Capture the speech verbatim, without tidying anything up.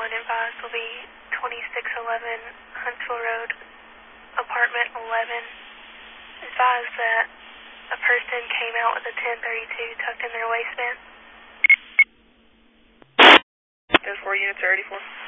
one, advised will be twenty-six eleven Huntsville Road, apartment eleven. Advised that a person came out with a ten thirty-two tucked in their waistband. There's four units are eighty-four.